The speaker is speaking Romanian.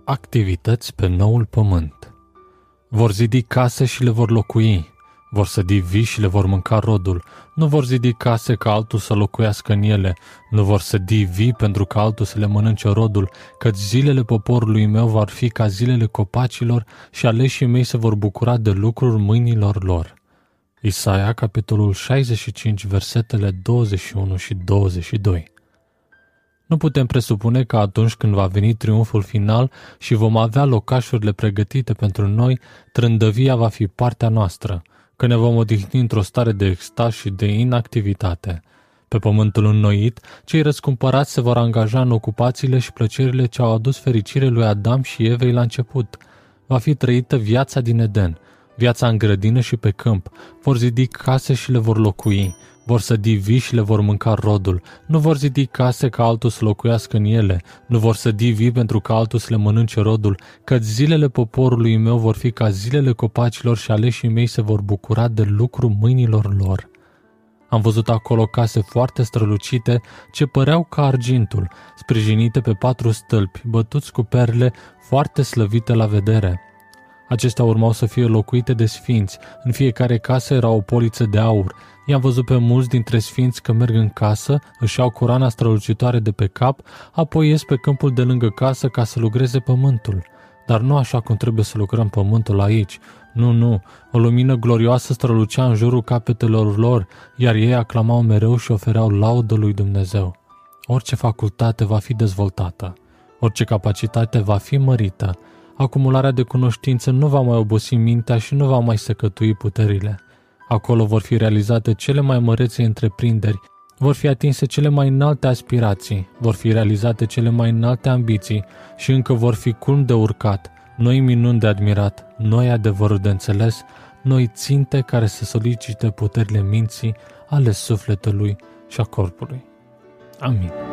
Activități pe noul pământ. Vor zidi case și le vor locui, vor sădi vii și le vor mânca rodul, nu vor zidi case ca altul să locuiască în ele, nu vor sădi vii pentru ca altul să le mănânce rodul, căci zilele poporului meu vor fi ca zilele copacilor și aleșii mei se vor bucura de lucruri mâinilor lor. Isaia, capitolul 65, versetele 21 și 22. Nu putem presupune că atunci când va veni triumful final și vom avea locașurile pregătite pentru noi, trândăvia va fi partea noastră, că ne vom odihni într-o stare de extaz și de inactivitate. Pe pământul înnoit, cei răscumpărați se vor angaja în ocupațiile și plăcerile ce au adus fericire lui Adam și Evei la început. Va fi trăită viața din Eden, viața în grădină și pe câmp, vor zidi case și le vor locui, vor sădi vii și le vor mânca rodul, nu vor zidi case ca altul să locuiască în ele, nu vor sădi vii pentru ca altul să le mănânce rodul, căci zilele poporului meu vor fi ca zilele copacilor și aleșii mei se vor bucura de lucru mâinilor lor. Am văzut acolo case foarte strălucite ce păreau ca argintul, sprijinite pe 4 stâlpi, bătuți cu perle foarte slăvite la vedere. Acestea urmau să fie locuite de sfinți, în fiecare casă era o poliță de aur. I-am văzut pe mulți dintre sfinți că merg în casă, își iau coroana strălucitoare de pe cap, apoi ies pe câmpul de lângă casă ca să lucreze pământul. Dar nu așa cum trebuie să lucrăm pământul aici. Nu, o lumină glorioasă strălucea în jurul capetelor lor, iar ei aclamau mereu și ofereau laudă lui Dumnezeu. Orice facultate va fi dezvoltată, orice capacitate va fi mărită, acumularea de cunoștință nu va mai obosi mintea și nu va mai secătui puterile. Acolo vor fi realizate cele mai mărețe întreprinderi, vor fi atinse cele mai înalte aspirații, vor fi realizate cele mai înalte ambiții și încă vor fi culmi de urcat, noi minuni de admirat, noi adevăruri de înțeles, noi ținte care să solicite puterile minții, ale sufletului și a corpului. Amin.